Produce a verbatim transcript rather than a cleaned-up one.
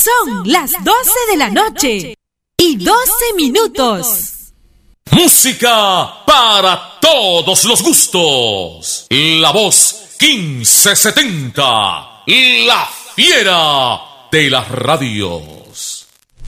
Son las doce de la noche y doce minutos. Música para todos los gustos. La voz quince setenta, la fiera de la radio.